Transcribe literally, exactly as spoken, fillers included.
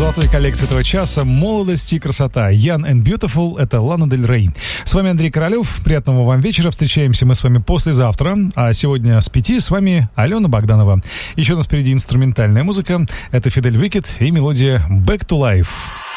Золотой коллекции этого часа «Молодость и красота». Young and Beautiful — это Лана Дель Рей. С вами Андрей Королев. Приятного вам вечера. Встречаемся мы с вами послезавтра. А сегодня с пяти с вами Алена Богданова. Еще у нас впереди инструментальная музыка. Это Фидель Викет и мелодия «Back to Life».